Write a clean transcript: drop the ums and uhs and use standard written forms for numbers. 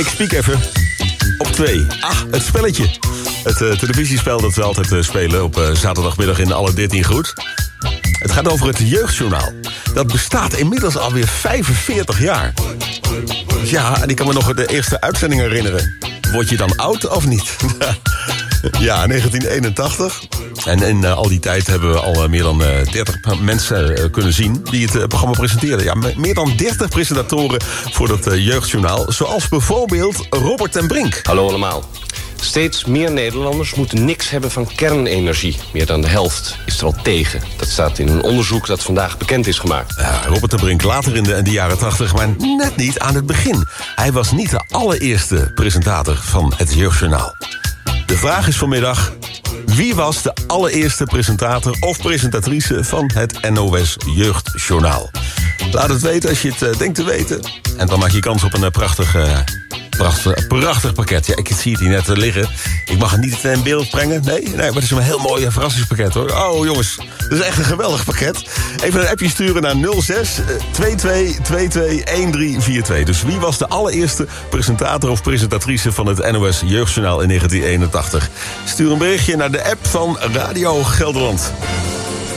Ik spiek even. Op 2. Het spelletje. Het televisiespel dat we altijd spelen op zaterdagmiddag in alle 13 goed. Het gaat over het Jeugdjournaal. Dat bestaat inmiddels alweer 45 jaar. Ja, en ik kan me nog de eerste uitzending herinneren. Word je dan oud of niet? Ja, 1981. En in al die tijd hebben we al meer dan 30 mensen kunnen zien die het programma presenteerden. Ja, meer dan 30 presentatoren voor dat Jeugdjournaal. Zoals bijvoorbeeld Robert ten Brink. Hallo allemaal. Steeds meer Nederlanders moeten niks hebben van kernenergie. Meer dan de helft is er al tegen. Dat staat in een onderzoek dat vandaag bekend is gemaakt. Ja, Robert ten Brink later in de jaren 80, maar net niet aan het begin. Hij was niet de allereerste presentator van het Jeugdjournaal. De vraag is vanmiddag: wie was de allereerste presentator of presentatrice van het NOS Jeugdjournaal? Laat het weten als je het denkt te weten. En dan maak je kans op een prachtig pakket. Ja, ik zie het hier net liggen. Ik mag het niet in beeld brengen. Nee, maar het is een heel mooi verrassingspakket, hoor. Oh, jongens, dat is echt een geweldig pakket. Even een appje sturen naar 06 22 22 1342. Dus wie was de allereerste presentator of presentatrice van het NOS Jeugdjournaal in 1981? Stuur een berichtje naar de app van Radio Gelderland.